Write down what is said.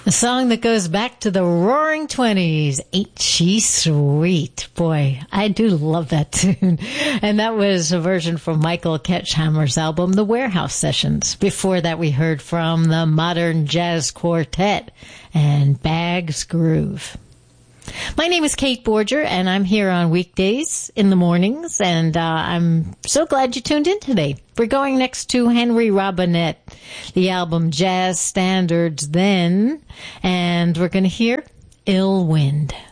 A song that goes back to the roaring 20s, Ain't She Sweet? Boy, I do love that tune. And that was a version from Michael Ketchhammer's album, The Warehouse Sessions. Before that, we heard from the Modern Jazz Quartet and Bag's Groove. My name is Kate Borger, and I'm here on weekdays in the mornings, and I'm so glad you tuned in today. We're going next to Henry Robinette, the album Jazz Standards Then, and we're going to hear Ill Wind.